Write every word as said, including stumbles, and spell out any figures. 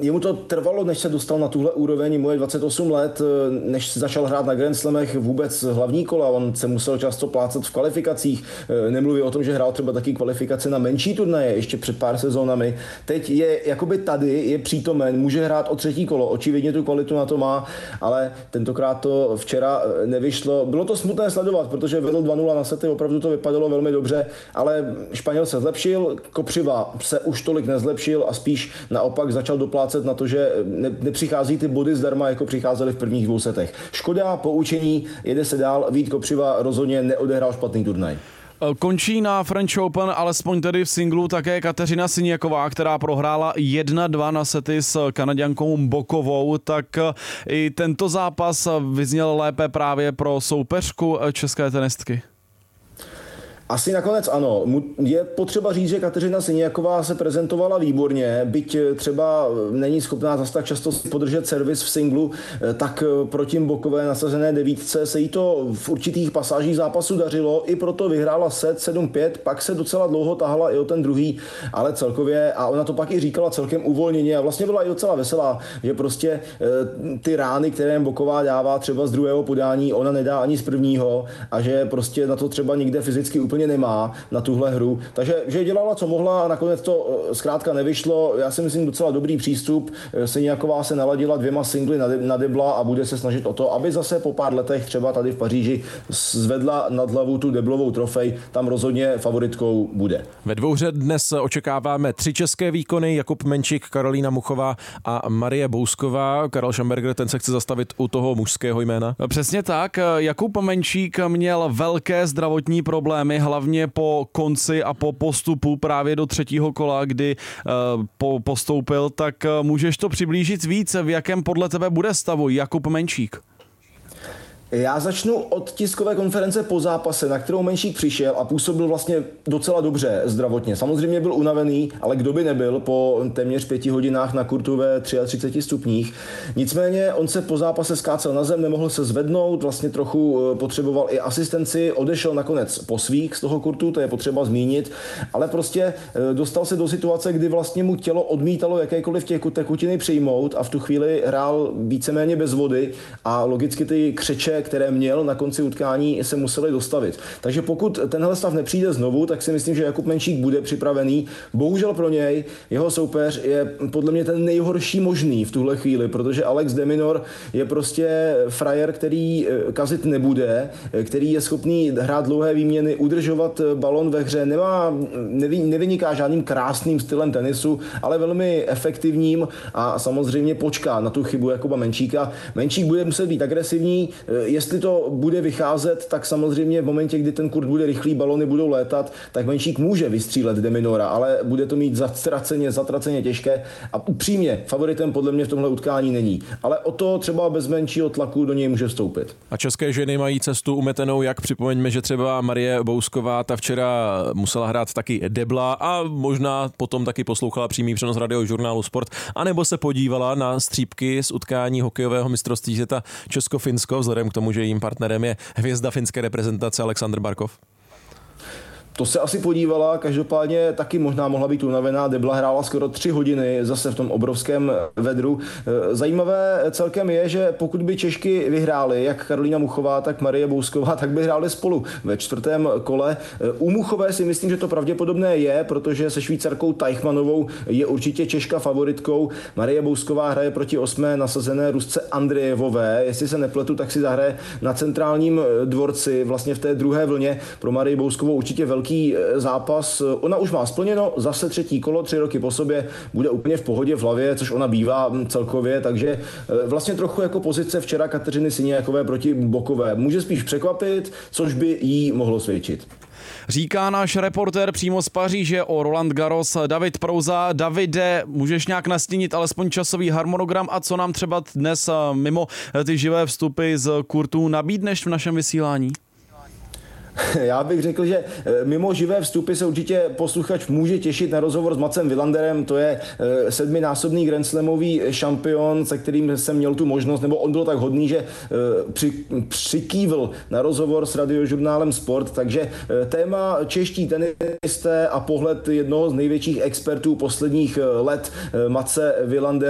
jemu to trvalo, než se dostal na tuhle úroveň, mu je dvacet osm let, než začal hrát na Grand Slamech vůbec hlavní kola, on se musel často plácat v kvalifikacích, nemluví o tom, že hrál třeba taky kvalifikace na menší turnaje ještě před pár sezónami. Teď je jakoby tady, je přítomen, může hrát o třetí kolo, očividně tu kvalitu na to má, ale tentokrát to včera nevyšlo. Bylo to smutné sledovat, protože vedl dva nula na sety, opravdu to vypadalo velmi dobře, ale Španěl se zlepšil, Kopřiva se už tolik nezlepšil a spíš naopak začal doplácet na to, že ne, nepřichází ty body zdarma, jako přicházely v prvních dvou setech. Škoda, poučení, jede se dál, Vít Kopřiva rozhodně neodehrál špatný turnaj. Končí na French Open, alespoň tedy v singlu, také Kateřina Siněková, která prohrála jedna dva na sety s Kanaďankou Bokovou, tak i tento zápas vyzněl lépe právě pro soupeřku české tenistky. Asi nakonec ano. Je potřeba říct, že Kateřina Siněková se prezentovala výborně, byť třeba není schopná zase tak často podržet servis v singlu, tak proti Bokové nasazené devítce se jí to v určitých pasážích zápasu dařilo, i proto vyhrála set sedm pět, pak se docela dlouho tahala i o ten druhý, ale celkově, a ona to pak i říkala celkem uvolněně a vlastně byla i docela veselá, že prostě ty rány, které Boková dává třeba z druhého podání, ona nedá ani z prvního a že prostě na to třeba nikde fyzicky úplně nemá na tuhle hru. Takže že dělala, co mohla a nakonec to zkrátka nevyšlo. Já si myslím docela dobrý přístup. Siněková se naladila dvěma singly na debla a bude se snažit o to, aby zase po pár letech třeba tady v Paříži zvedla nad hlavu tu deblovou trofej. Tam rozhodně favoritkou bude. Ve dvouhře dnes očekáváme tři české výkony. Jakub Menčík, Karolína Muchová a Marie Bousková. Karel Šamberger, ten se chce zastavit u toho mužského jména. Přesně tak. Jakub Menčík měl velké zdravotní problémy, hlavně po konci a po postupu právě do třetího kola, kdy uh, po, postoupil, tak uh, můžeš to přiblížit víc, v jakém podle tebe bude stavu Jakub Menčík? Já začnu od tiskové konference po zápase, na kterou Menšík přišel a působil vlastně docela dobře zdravotně. Samozřejmě byl unavený, ale kdo by nebyl po téměř pěti hodinách na kurtu ve třiceti třech stupních. Nicméně on se po zápase skácel na zem, nemohl se zvednout, vlastně trochu potřeboval i asistenci, odešel nakonec po svých z toho kurtu, to je potřeba zmínit, ale prostě dostal se do situace, kdy vlastně mu tělo odmítalo jakékoliv těch tekutiny přijmout a v tu chvíli hrál víceméně bez vody a logicky ty křeče, které měl na konci utkání, se museli dostavit. Takže pokud tenhle stav nepřijde znovu, tak si myslím, že Jakub Menšík bude připravený. Bohužel pro něj jeho soupeř je podle mě ten nejhorší možný v tuhle chvíli, protože Alex de Minaur je prostě frajer, který kazit nebude, který je schopný hrát dlouhé výměny, udržovat balon ve hře, nemá, nevy, nevyniká žádným krásným stylem tenisu, ale velmi efektivním a samozřejmě počká na tu chybu Jakuba Menšíka. Menšík bude muset být agresivní. Jestli to bude vycházet, tak samozřejmě v momentě, kdy ten kurt bude rychlý, balony budou létat, tak Menšík může vystřílet de Minaura, ale bude to mít zatraceně, zatraceně těžké a upřímně favoritem podle mě v tomhle utkání není. Ale o to třeba bez menšího tlaku do něj může vstoupit. A české ženy mají cestu umetenou, jak připomeňme, že třeba Marie Bousková, ta včera musela hrát taky debla a možná potom taky poslouchala přímý přenos Radiožurnálu Sport, anebo se podívala na střípky z utkání hokejového mistrovství světa Česko-Finsko, vzhledem k tomu, že jejím partnerem je hvězda finské reprezentace Aleksandr Barkov. To se asi podívala, každopádně taky možná mohla být unavená, debla hrála skoro tři hodiny zase v tom obrovském vedru. Zajímavé celkem je, že pokud by Češky vyhrály, jak Karolína Muchová, tak Marie Bousková, tak by hrály spolu ve čtvrtém kole. U Muchové si myslím, že to pravděpodobné je, protože se Švýcarkou Teichmannovou je určitě Češka favoritkou. Marie Bousková hraje proti osmé nasazené Rusce Andrejevové. Jestli se nepletu, tak si zahraje na centrálním dvorci, vlastně v té druhé vlně. Pro Marii Bouskovou určitě velký zápas. Ona už má splněno, zase třetí kolo, tři roky po sobě, bude úplně v pohodě v hlavě, což ona bývá celkově, takže vlastně trochu jako pozice včera Kateřiny Siněkové proti Bokové. Může spíš překvapit, což by jí mohlo svědčit. Říká náš reportér přímo z Paříže o Roland Garros David Prouza. Davide, můžeš nějak nastínit alespoň časový harmonogram a co nám třeba dnes mimo ty živé vstupy z kurtu nabídneš v našem vysílání? Já bych řekl, že mimo živé vstupy se určitě posluchač může těšit na rozhovor s Macem Wilanderem, to je sedminásobný Grand Slamový šampion, se kterým jsem měl tu možnost, nebo on byl tak hodný, že při, přikývl na rozhovor s Radiožurnálem Sport, takže téma čeští tenisté a pohled jednoho z největších expertů posledních let Mace Wilander